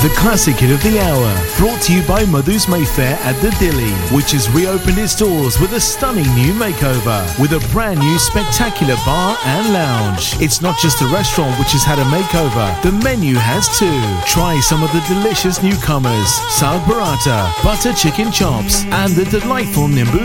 The classic hit of the hour, brought to you by Madhu's Mayfair at the Dilly, which has reopened its doors with a stunning new makeover, with a brand new spectacular bar and lounge. It's not just the restaurant which has had a makeover, the menu has too. Try some of the delicious newcomers, Saag Paratha, butter chicken chops, and the delightful Nimbu